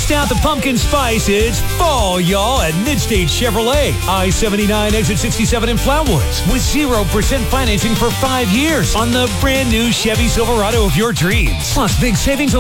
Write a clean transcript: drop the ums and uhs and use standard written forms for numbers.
Bust out the pumpkin spice. It's fall, y'all, at Midstate Chevrolet. I-79, exit 67 in Flatwoods. With 0% financing for 5 years on the brand new Chevy Silverado of your dreams. Plus, big savings on